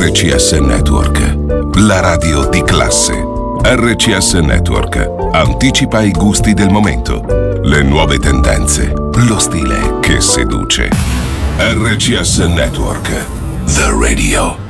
RCS Network, la radio di classe. RCS Network anticipa i gusti del momento, le nuove tendenze, lo stile che seduce. RCS Network, the radio.